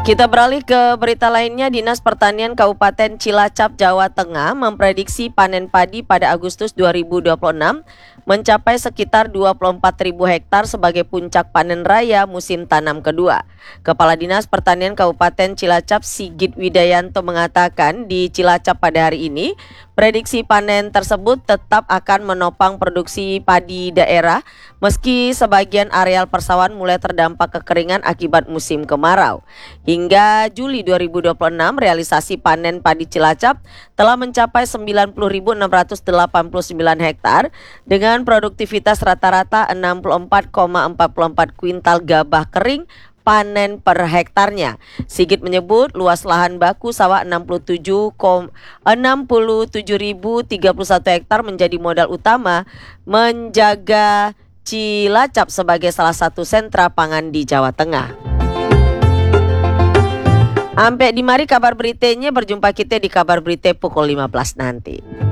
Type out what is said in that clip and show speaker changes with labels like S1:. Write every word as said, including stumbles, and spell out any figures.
S1: Kita beralih ke berita lainnya. Dinas Pertanian Kabupaten Cilacap, Jawa Tengah memprediksi panen padi pada Agustus dua ribu dua puluh enam mencapai sekitar dua puluh empat ribu hektar sebagai puncak panen raya musim tanam kedua. Kepala Dinas Pertanian Kabupaten Cilacap, Sigit Widayanto, mengatakan di Cilacap pada hari ini prediksi panen tersebut tetap akan menopang produksi padi daerah meski sebagian areal persawahan mulai terdampak kekeringan akibat musim kemarau. Hingga Juli dua ribu dua puluh enam, realisasi panen padi Cilacap telah mencapai sembilan puluh ribu enam ratus delapan puluh sembilan hektar dengan produktivitas rata-rata enam puluh empat koma empat puluh empat kuintal gabah kering panen per hektarnya. Sigit menyebut luas lahan baku sawah enam puluh tujuh ribu tiga puluh satu hektar menjadi modal utama menjaga Cilacap sebagai salah satu sentra pangan di Jawa Tengah. Sampai di mari kabar beritanya, berjumpa kita di kabar berita pukul lima belas nanti.